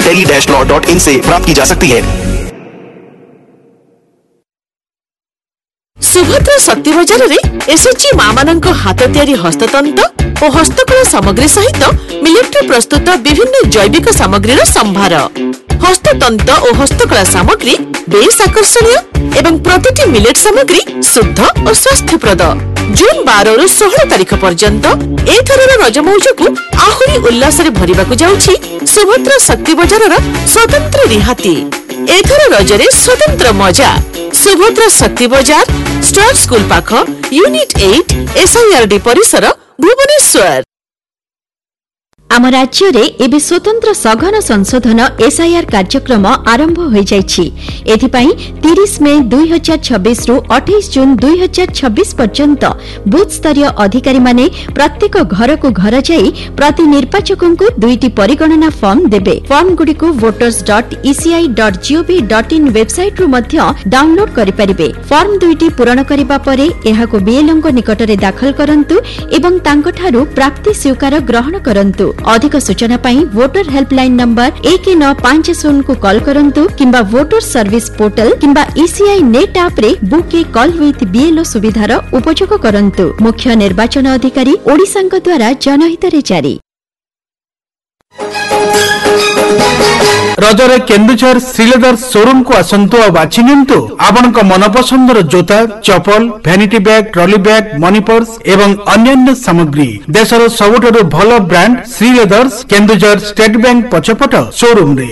www.delhi-law.in से प्राप्त की जा सकती है। सुभद्रा शक्ति बाजार रे एसएचजी मामानंक हाथ तयारी हस्ततंत और हस्तकला सामग्री सहित मिलेट्री प्रस्तुत विभिन्न जैविक सामग्रीर संभार। हस्ततंत और हस्तकला सामग्री बेस आकर्षणीय एवं प्रतिटी मिलेट सामग्री शुद्ध और स्वास्थ्यप्रद। जून 12 रु 16 तारिख पर्यंत एथरर रज मौजକୁ आहुरी उल्लास रे भरिबाकु जाउछि सुभद्रा शक्ति बाजार स्वतंत्र रिहाती। एथर रजरे स्वतंत्र मजा। सुभद्रा शक्ति बाजार स्टार स्कूल पाख यूनिट 8 SIRD परिसर भुवनेश्वर। आम राज्य रे एबे स्वतंत्र सघन संशोधन एसआईआर कार्यक्रम आरंभ हो जाइछि। एथिपाई 30 मई 2026 रु 28 जून 2026 पर्यंत बूथ स्तरीय अधिकारी माने प्रत्येक घर को घर जाई प्रति निर्वाचकों को 2टी परिगणना फॉर्म देबे। फॉर्म गुडी को voters.eci.gov.in वेबसाइट रु मध्य डाउनलोड करि परिबे। फॉर्म 2टी पूरण करिबा परे एहाको बीएलओ को निकट रे दाखल करंतु एवं तांकठारु प्राप्ति स्वीकार ग्रहण करंतु। अधिक सूचना पाई वोटर हेल्पलाइन नंबर 1950 को कॉल करंतु किंबा वोटर सर्विस पोर्टल किंबा ECI नेट ऐप रे book A call with BLO सुविधार उपयोग करंतु। मुख्य निर्वाचन अधिकारी ओडिशांक द्वारा जनहित रे जारी। रजरे केन्दुझर श्रीलेदर शोरूम को आसंतु और बाछि नियंतु आपनक मनपसंदर जोता चपल भैनिटी bag trolley bag money purse एवं अन्यान्य सामग्री देशर सबुठारु भल brand Sreeleathers Keonjhar state bank पछपट showroom रे।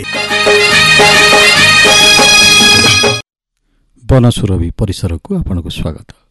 बनसुरभि परिसर को आपनको स्वागत।